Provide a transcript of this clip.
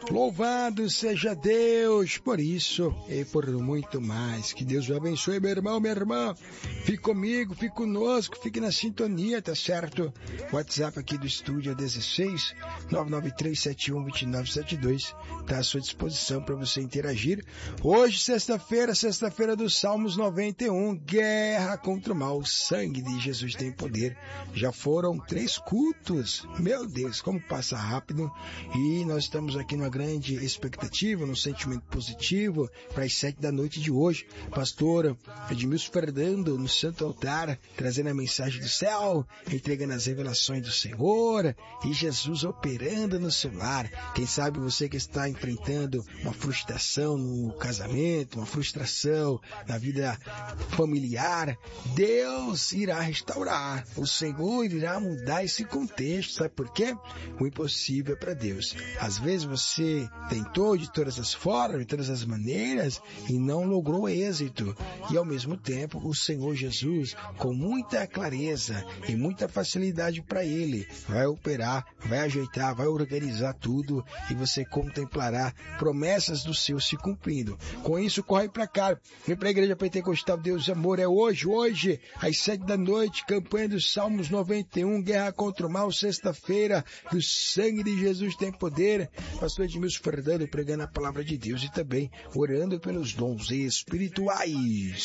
Louvado seja Deus por isso e por muito mais. Que Deus o abençoe, meu irmão, minha irmã. Fique comigo, fique conosco, fique na sintonia, tá certo? WhatsApp aqui do estúdio é 16 993712972. Tá à sua disposição para você interagir. Hoje, sexta-feira dos Salmos 91. Guerra contra o mal. O sangue de Jesus tem poder. Já foram 3 cultos. Meu Deus, como passa rápido. E nós estamos aqui numa grande expectativa, num sentimento positivo para as 7 da noite de hoje. Pastor Edmilson Fernando no Santo Altar, trazendo a mensagem do céu, entregando as revelações do Senhor e Jesus operando no seu lar. Quem sabe você que está enfrentando uma frustração no casamento, uma frustração na vida familiar, Deus irá restaurar. O Senhor irá mudar esse contexto. Sabe por quê? O impossível é para Deus. Às vezes você tentou de todas as formas, de todas as maneiras e não logrou êxito. E ao mesmo tempo, o Senhor Jesus, com muita clareza e muita facilidade para Ele, vai operar, vai ajeitar, vai organizar tudo e você contemplará promessas do Senhor se cumprindo. Com isso, corre para cá. Vem para a Igreja Pentecostal Deus e Amor. É hoje, às 7 da noite, campanha dos Salmos 91, Guerra contra o Mal, sexta-feira, do sangue de Jesus tem poder. Pastor Edmilson Fernando pregando a palavra de Deus e também orando pelos dons espirituais.